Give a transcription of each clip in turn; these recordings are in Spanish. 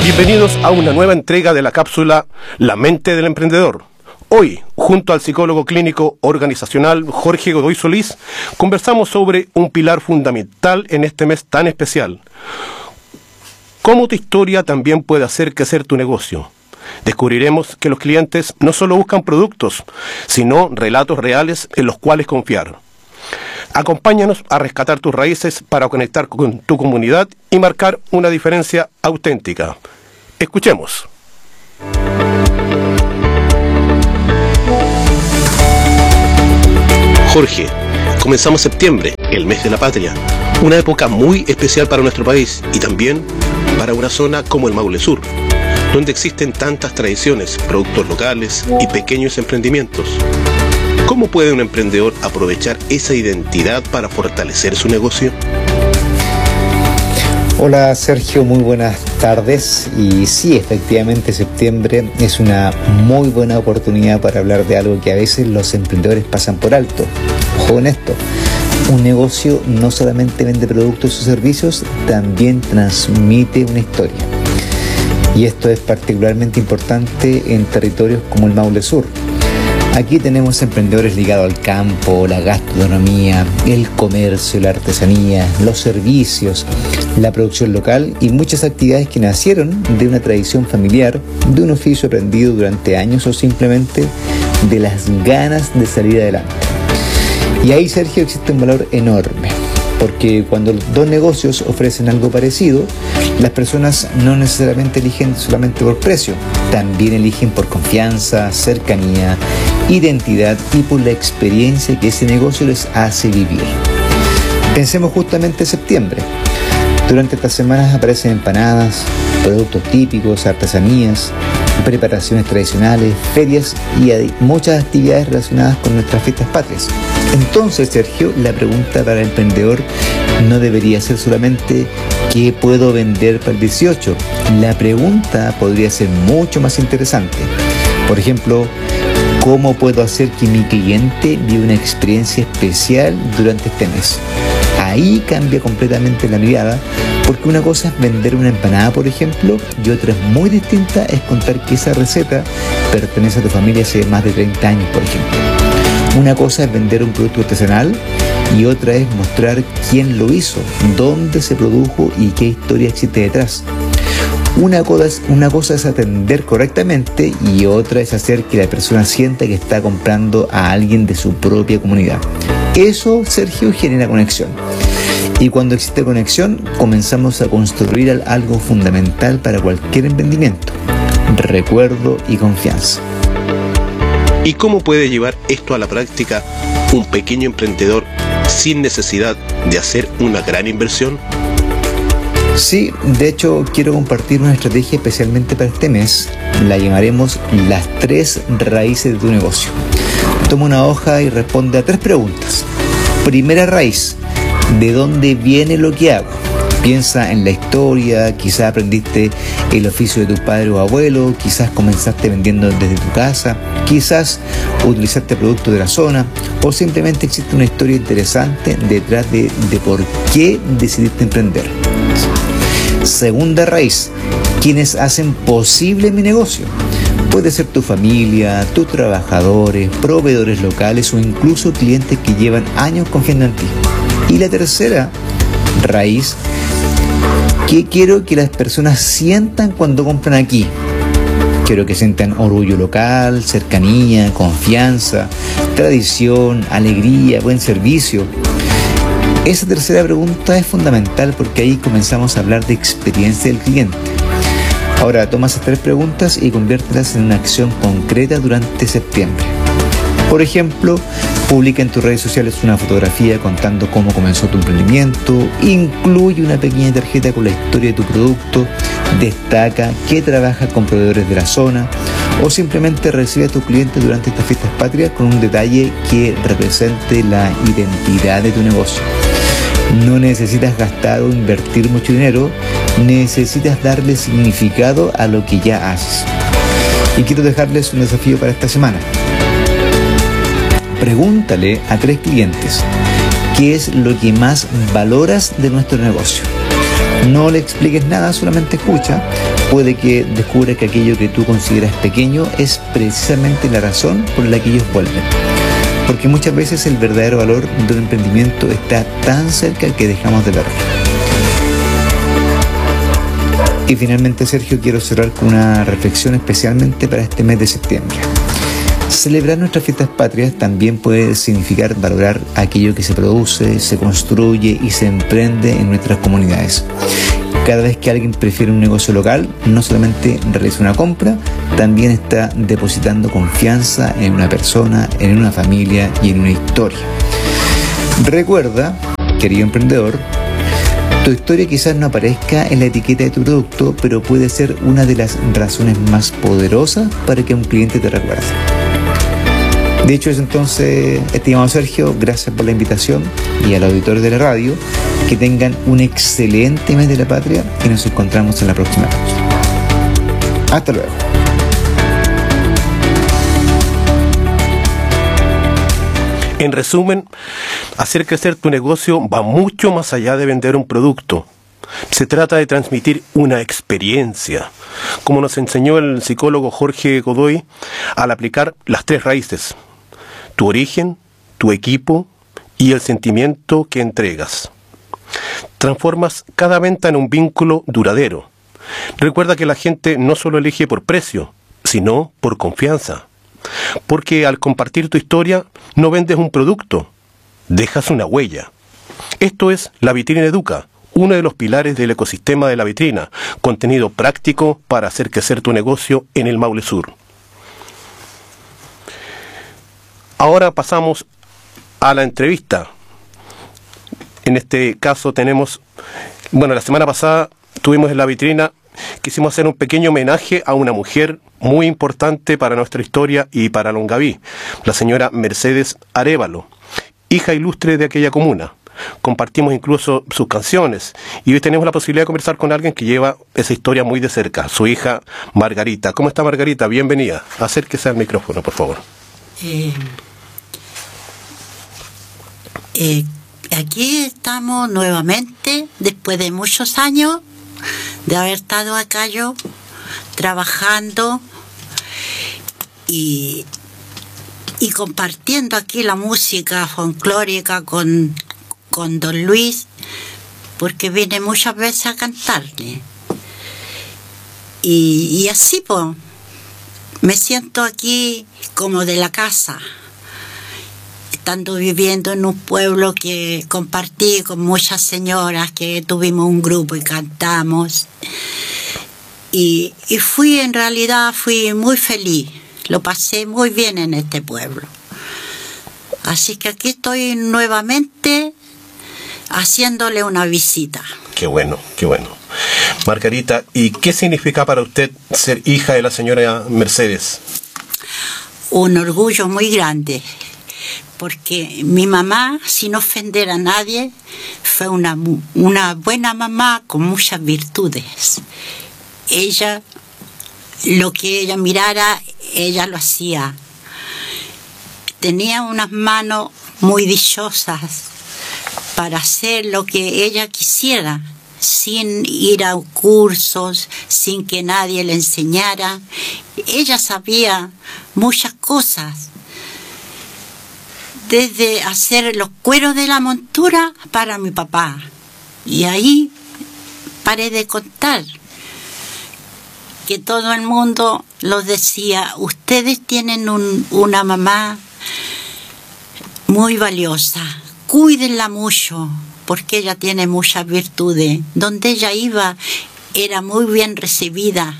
Bienvenidos a una nueva entrega de la cápsula La Mente del Emprendedor. Hoy, junto al psicólogo clínico organizacional Jorge Godoy Solís, conversamos sobre un pilar fundamental en este mes tan especial. Cómo tu historia también puede hacer crecer tu negocio. Descubriremos que los clientes no solo buscan productos, sino relatos reales en los cuales confiar. Acompáñanos a rescatar tus raíces para conectar con tu comunidad y marcar una diferencia auténtica. Escuchemos. Jorge, comenzamos septiembre, el mes de la patria, una época muy especial para nuestro país y también para una zona como el Maule Sur, donde existen tantas tradiciones, productos locales y pequeños emprendimientos. ¿Cómo puede un emprendedor aprovechar esa identidad para fortalecer su negocio? Hola Sergio, muy buenas tardes. Y sí, efectivamente septiembre es una muy buena oportunidad para hablar de algo que a veces los emprendedores pasan por alto. Ojo con esto, un negocio no solamente vende productos o servicios, también transmite una historia. Y esto es particularmente importante en territorios como el Maule Sur. Aquí tenemos emprendedores ligados al campo, la gastronomía, el comercio, la artesanía, los servicios, la producción local y muchas actividades que nacieron de una tradición familiar, de un oficio aprendido durante años o simplemente de las ganas de salir adelante. Y ahí, Sergio, existe un valor enorme, porque cuando los dos negocios ofrecen algo parecido, las personas no necesariamente eligen solamente por precio, también eligen por confianza, cercanía, identidad y por la experiencia que ese negocio les hace vivir. Pensemos justamente en septiembre. Durante estas semanas aparecen empanadas, productos típicos, artesanías, preparaciones tradicionales, ferias y hay muchas actividades relacionadas con nuestras fiestas patrias. Entonces, Sergio, la pregunta para el emprendedor no debería ser solamente ¿qué puedo vender para el 18? La pregunta podría ser mucho más interesante. Por ejemplo, ¿cómo puedo hacer que mi cliente viva una experiencia especial durante este mes? Ahí cambia completamente la mirada, porque una cosa es vender una empanada, por ejemplo, y otra es muy distinta es contar que esa receta pertenece a tu familia hace más de 30 años, por ejemplo. Una cosa es vender un producto artesanal y otra es mostrar quién lo hizo, dónde se produjo y qué historia existe detrás. Una cosa es atender correctamente y otra es hacer que la persona sienta que está comprando a alguien de su propia comunidad. Eso, Sergio, genera conexión. Y cuando existe conexión, comenzamos a construir algo fundamental para cualquier emprendimiento: recuerdo y confianza. ¿Y cómo puede llevar esto a la práctica un pequeño emprendedor sin necesidad de hacer una gran inversión? Sí, de hecho quiero compartir una estrategia especialmente para este mes. La llamaremos las 3 raíces de tu negocio. Toma una hoja y responde a 3 preguntas. Primera raíz: ¿de dónde viene lo que hago? Piensa en la historia, quizás aprendiste el oficio de tu padre o abuelo, quizás comenzaste vendiendo desde tu casa, quizás utilizaste productos de la zona o simplemente existe una historia interesante detrás de por qué decidiste emprender. Segunda raíz: ¿quiénes hacen posible mi negocio? Puede ser tu familia, tus trabajadores, proveedores locales o incluso clientes que llevan años confiando en ti. Y la tercera raíz: ¿qué quiero que las personas sientan cuando compran aquí? Quiero que sientan orgullo local, cercanía, confianza, tradición, alegría, buen servicio. Esa tercera pregunta es fundamental porque ahí comenzamos a hablar de experiencia del cliente. Ahora toma esas 3 preguntas y conviértelas en una acción concreta durante septiembre. Por ejemplo, publica en tus redes sociales una fotografía contando cómo comenzó tu emprendimiento, incluye una pequeña tarjeta con la historia de tu producto, destaca que trabaja con proveedores de la zona o simplemente recibe a tu cliente durante estas fiestas patrias con un detalle que represente la identidad de tu negocio. No necesitas gastar o invertir mucho dinero, necesitas darle significado a lo que ya haces. Y quiero dejarles un desafío para esta semana. Pregúntale a 3 clientes qué es lo que más valoras de nuestro negocio. No le expliques nada, solamente escucha. Puede que descubras que aquello que tú consideras pequeño es precisamente la razón por la que ellos vuelven. Porque muchas veces el verdadero valor de un emprendimiento está tan cerca que dejamos de verlo. Y finalmente, Sergio, quiero cerrar con una reflexión especialmente para este mes de septiembre. Celebrar nuestras fiestas patrias también puede significar valorar aquello que se produce, se construye y se emprende en nuestras comunidades. Cada vez que alguien prefiere un negocio local, no solamente realiza una compra, también está depositando confianza en una persona, en una familia y en una historia. Recuerda, querido emprendedor, tu historia quizás no aparezca en la etiqueta de tu producto, pero puede ser una de las razones más poderosas para que un cliente te recuerde. Dicho eso, entonces, estimado Sergio, gracias por la invitación, y al auditorio de la radio, que tengan un excelente mes de la patria y nos encontramos en la próxima cápsula. Hasta luego. En resumen, hacer crecer tu negocio va mucho más allá de vender un producto. Se trata de transmitir una experiencia, como nos enseñó el psicólogo Jorge Godoy al aplicar las 3 raíces: tu origen, tu equipo y el sentimiento que entregas. Transformas cada venta en un vínculo duradero. Recuerda que la gente no solo elige por precio, sino por confianza. Porque al compartir tu historia, no vendes un producto, dejas una huella. Esto es La Vitrina Educa, uno de los pilares del ecosistema de la vitrina, contenido práctico para hacer crecer tu negocio en el Maule Sur. Ahora pasamos a la entrevista. En este caso tenemos, la semana pasada tuvimos en La Vitrina, quisimos hacer un pequeño homenaje a una mujer muy importante para nuestra historia y para Longaví, la señora Mercedes Arévalo, hija ilustre de aquella comuna. Compartimos incluso sus canciones y hoy tenemos la posibilidad de conversar con alguien que lleva esa historia muy de cerca, su hija Margarita. ¿Cómo está, Margarita? Bienvenida. Acérquese al micrófono, por favor. Aquí estamos nuevamente, después de muchos años de haber estado acá yo trabajando y compartiendo aquí la música folclórica con don Luis, porque viene muchas veces a cantarle. Y así pues, me siento aquí como de la casa, estando viviendo en un pueblo que compartí con muchas señoras, que tuvimos un grupo y cantamos. Y en realidad fui muy feliz, lo pasé muy bien en este pueblo. Así que aquí estoy nuevamente haciéndole una visita. Qué bueno, qué bueno. Margarita, ¿y qué significa para usted ser hija de la señora Mercedes? Un orgullo muy grande, porque mi mamá, sin ofender a nadie, fue una buena mamá con muchas virtudes. Ella, lo que ella mirara, ella lo hacía. Tenía unas manos muy dichosas para hacer lo que ella quisiera, sin ir a cursos, sin que nadie le enseñara. Ella sabía muchas cosas, desde hacer los cueros de la montura para mi papá. Y ahí paré de contar, que todo el mundo los decía: ustedes tienen una mamá muy valiosa, cuídenla mucho, porque ella tiene muchas virtudes. Donde ella iba era muy bien recibida.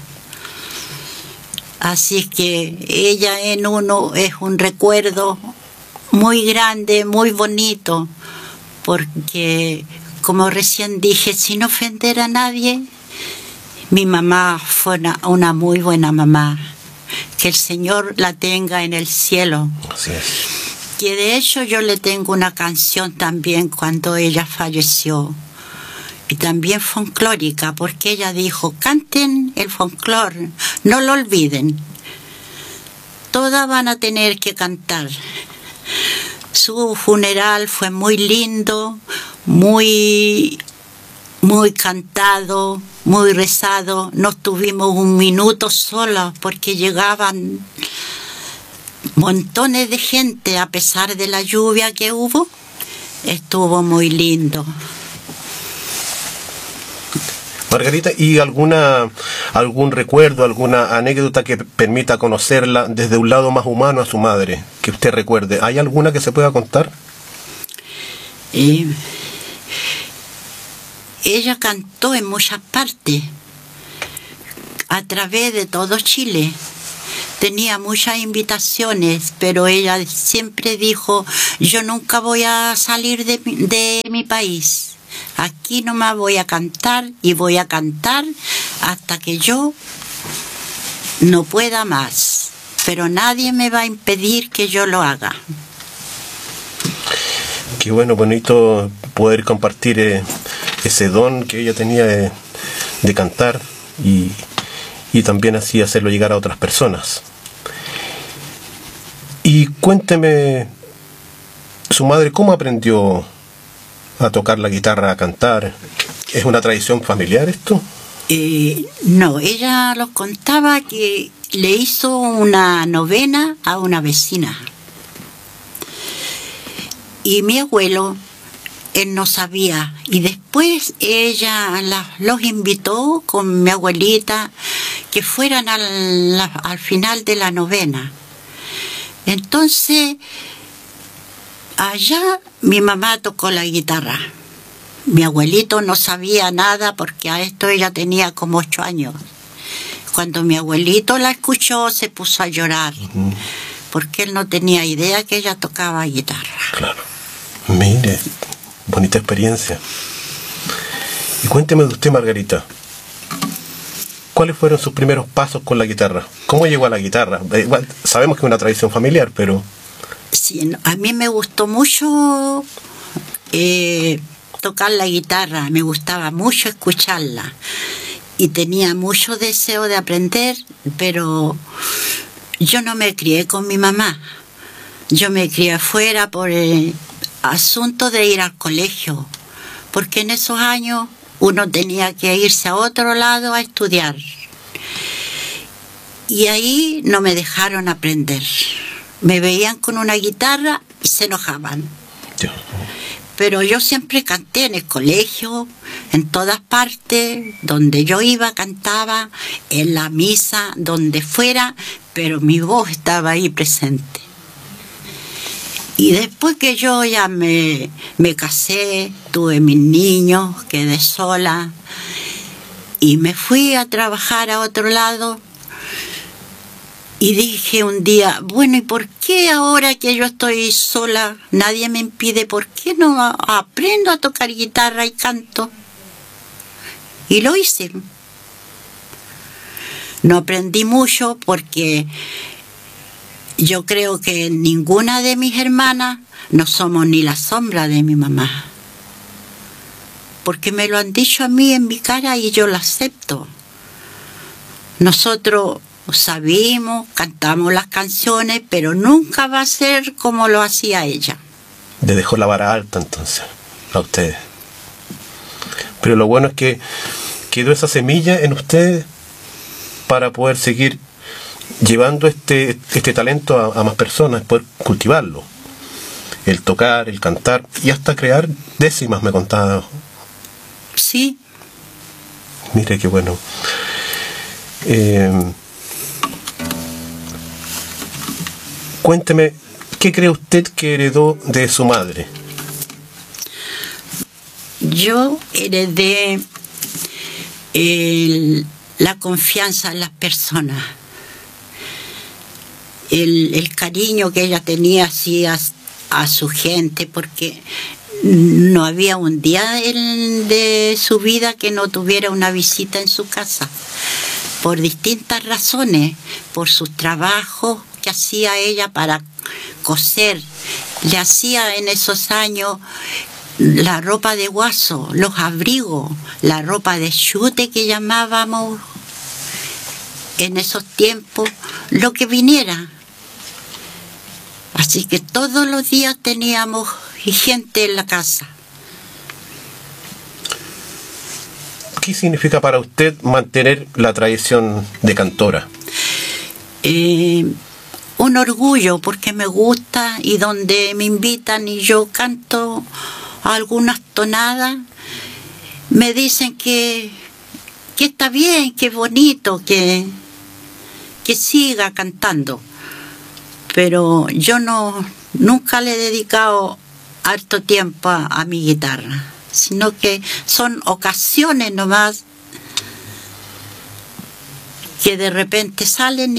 Así que ella en uno es un recuerdo muy grande, muy bonito, porque, como recién dije, sin ofender a nadie, mi mamá fue una muy buena mamá. Que el Señor la tenga en el cielo. Así es. Que de hecho yo le tengo una canción también cuando ella falleció, y también folclórica, porque ella dijo: canten el folclore, no lo olviden, todas van a tener que cantar. Su funeral fue muy lindo, muy muy cantado, muy rezado. No estuvimos un minuto solos porque llegaban montones de gente a pesar de la lluvia que hubo. Estuvo muy lindo. Margarita, ¿y algún recuerdo, alguna anécdota que permita conocerla desde un lado más humano a su madre, que usted recuerde? ¿Hay alguna que se pueda contar? Ella cantó en muchas partes, a través de todo Chile. Tenía muchas invitaciones, pero ella siempre dijo, yo nunca voy a salir de mi país. Aquí nomás voy a cantar y voy a cantar hasta que yo no pueda más. Pero nadie me va a impedir que yo lo haga. Qué bueno, bonito poder compartir ese don que ella tenía de cantar y también así hacerlo llegar a otras personas. Y cuénteme, su madre, ¿cómo aprendió a tocar la guitarra, a cantar? ¿Es una tradición familiar esto? No, ella los contaba que le hizo una novena a una vecina. Y mi abuelo, él no sabía. Y después ella los invitó con mi abuelita que fueran al final de la novena. Entonces, allá mi mamá tocó la guitarra. Mi abuelito no sabía nada porque a esto ella tenía como 8 años. Cuando mi abuelito la escuchó se puso a llorar, porque él no tenía idea que ella tocaba guitarra. Claro. Mire, bonita experiencia. Y cuénteme de usted, Margarita. ¿Cuáles fueron sus primeros pasos con la guitarra? ¿Cómo llegó a la guitarra? Igual, sabemos que es una tradición familiar, pero... Sí, a mí me gustó mucho tocar la guitarra, me gustaba mucho escucharla y tenía mucho deseo de aprender, pero yo no me crié con mi mamá. Yo me crié afuera por el asunto de ir al colegio, porque en esos años uno tenía que irse a otro lado a estudiar. Y ahí no me dejaron aprender. Me veían con una guitarra y se enojaban. Pero yo siempre canté en el colegio, en todas partes, donde yo iba cantaba, en la misa, donde fuera, pero mi voz estaba ahí presente. Y después que yo ya me casé, tuve mis niños, quedé sola y me fui a trabajar a otro lado. Y dije un día, bueno, ¿y por qué ahora que yo estoy sola, nadie me impide, por qué no aprendo a tocar guitarra y canto? Y lo hice. No aprendí mucho porque yo creo que ninguna de mis hermanas no somos ni la sombra de mi mamá. Porque me lo han dicho a mí en mi cara y yo lo acepto. Nosotros sabimos, cantamos las canciones, pero nunca va a ser como lo hacía ella. Le dejó la vara alta entonces a ustedes. Pero lo bueno es que quedó esa semilla en ustedes para poder seguir llevando este talento a más personas, poder cultivarlo. El tocar, el cantar y hasta crear décimas, me contaba. Sí. Mire qué bueno. Cuénteme, ¿qué cree usted que heredó de su madre? Yo heredé la confianza en las personas, el cariño que ella tenía así a su gente, porque no había un día de su vida que no tuviera una visita en su casa, por distintas razones, por sus trabajos que hacía ella para coser. Le hacía en esos años la ropa de guaso, los abrigos, la ropa de chute que llamábamos en esos tiempos, lo que viniera. Así que todos los días teníamos gente en la casa. ¿qué significa para usted mantener la tradición de cantora? Un orgullo, porque me gusta, y donde me invitan y yo canto algunas tonadas, me dicen que está bien, que es bonito, que siga cantando. Pero yo nunca le he dedicado harto tiempo a mi guitarra, sino que son ocasiones nomás que de repente salen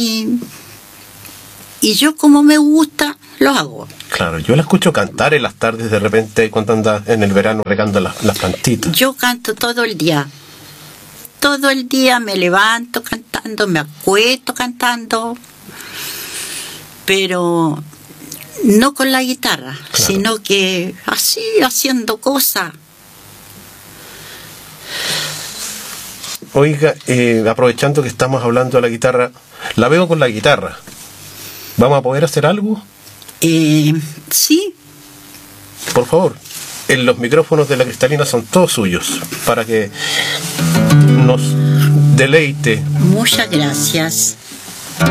y yo, como me gusta, lo hago. Claro, yo la escucho cantar en las tardes de repente cuando anda en el verano regando las plantitas. Yo canto todo el día. Todo el día me levanto cantando, me acuesto cantando, pero no con la guitarra, claro, sino que así, haciendo cosas. Oiga, aprovechando que estamos hablando de la guitarra, la veo con la guitarra. ¿Vamos a poder hacer algo? Sí. Por favor, los micrófonos de la Cristalina son todos suyos, para que nos deleite. Muchas gracias.